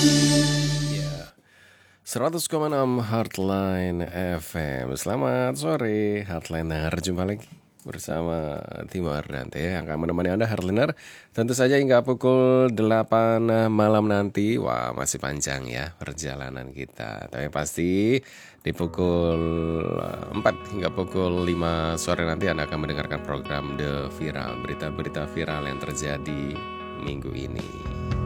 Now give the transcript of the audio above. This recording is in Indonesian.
Ya, 100,6 Heartline FM. Selamat sore Heartliner. Jumpa lagi bersama Timur dan Teh yang akan menemani Anda Heartliner. Tentu saja hingga pukul 8 malam nanti. Wah, masih panjang ya perjalanan kita. Tapi pasti di pukul 4 hingga pukul 5 sore nanti Anda akan mendengarkan program The Viral, berita-berita viral yang terjadi minggu ini.